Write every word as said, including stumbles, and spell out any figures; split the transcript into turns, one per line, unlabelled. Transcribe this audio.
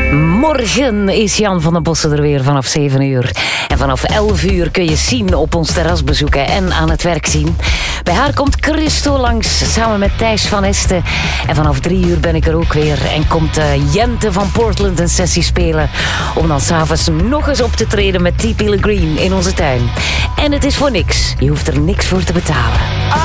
Morgen is Jan van den Bossen er weer vanaf zeven uur. En vanaf elf uur kun je Sien op ons terras bezoeken en aan het werk zien. Bij haar komt Christo langs, samen met Thijs van Esten. En vanaf drie uur ben ik er ook weer. En komt uh, Jente van Portland een sessie spelen. Om dan s'avonds nog eens op te treden met T. Pilgrim in onze tuin. En het is voor niks. Je hoeft er niks voor te betalen.